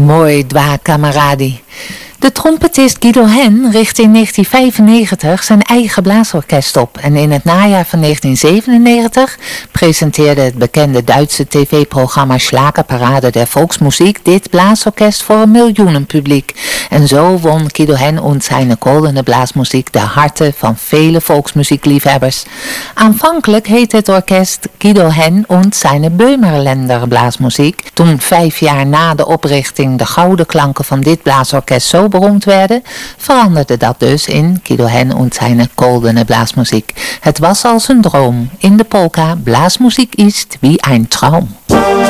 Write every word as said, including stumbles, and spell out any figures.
Mooi, Dwa Camaradi. De trompetist Guido Hen richtte in negentien vijfennegentig zijn eigen blaasorkest op en in het najaar van negentien zevenennegentig presenteerde het bekende Duitse tv-programma Schlagerparade der Volksmuziek dit blaasorkest voor een miljoenenpubliek. En zo won Guido Hen und seine Goldene Blaasmuziek de harten van vele volksmuziekliefhebbers. Aanvankelijk heette het orkest Guido Hen und seine Böhmerländer Blaasmuziek. Toen vijf jaar na de oprichting de gouden klanken van dit blaasorkest zo beroemd werden, veranderde dat dus in Guido Hen und seine Goldene Blaasmuziek. Het was als een droom. In de polka Blaasmuziek ist wie ein Traum.